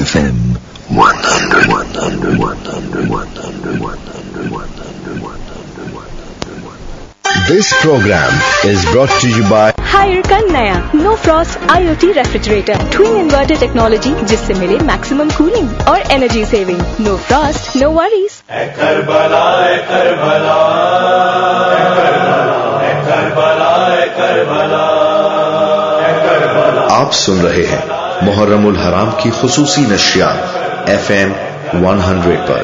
FM 100. This program is brought to you by higher का नया no Frost IoT refrigerator twin inverter technology, जिससे मिले maximum cooling और energy saving. No Frost no worries. आप सुन रहे हैं मुहर्रमुल हराम की खुसूसी नशियात FM 100 पर।